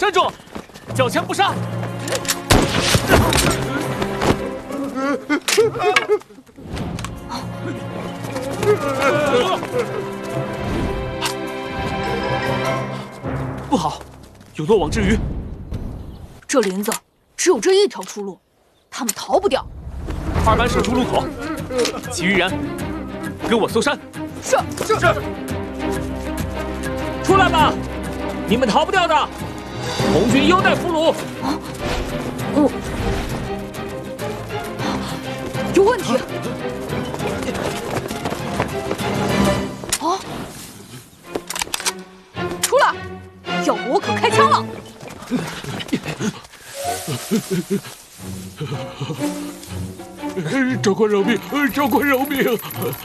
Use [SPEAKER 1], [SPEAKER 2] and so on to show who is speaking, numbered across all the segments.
[SPEAKER 1] 站住，缴枪不杀。不好，有落网之鱼。
[SPEAKER 2] 这林子只有这一条出路，他们逃不掉。
[SPEAKER 1] 2班守住路口，其余人跟我搜山。
[SPEAKER 2] 是。
[SPEAKER 1] 出来吧，你们逃不掉的。红军优待俘虏。
[SPEAKER 2] 有问题。啊！出来，要不我可开枪了。
[SPEAKER 3] 长官饶命！长官饶命！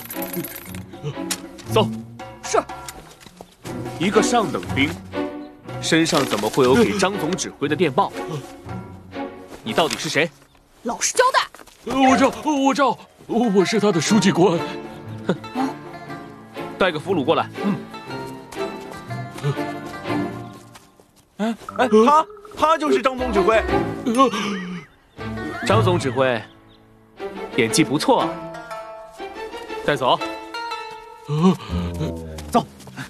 [SPEAKER 1] 走。
[SPEAKER 2] 是。
[SPEAKER 1] 一个上等兵，身上怎么会有给张总指挥的电报？你到底是谁？
[SPEAKER 2] 老实交代。
[SPEAKER 3] 我知道，我是他的书记官。
[SPEAKER 1] 哼，带个俘虏过来。
[SPEAKER 4] 他就是张总指挥。
[SPEAKER 1] 张总指挥，演技不错啊。带走。
[SPEAKER 4] 走。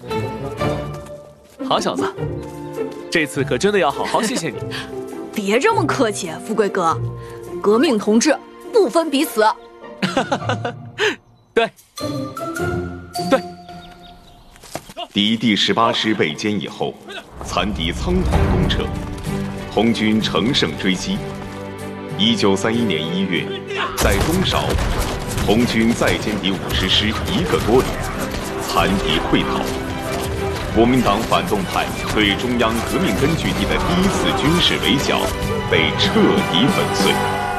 [SPEAKER 1] 好小子，这次可真的要好好谢谢你。
[SPEAKER 2] 别这么客气，富贵哥，革命同志不分彼此。
[SPEAKER 1] 对。
[SPEAKER 5] 敌第18师被歼以后，残敌仓皇东撤，红军乘胜追击。1931年1月，在东韶，红军再歼敌50师1个多旅，残敌溃逃。国民党反动派对中央革命根据地的第一次军事围剿被彻底粉碎。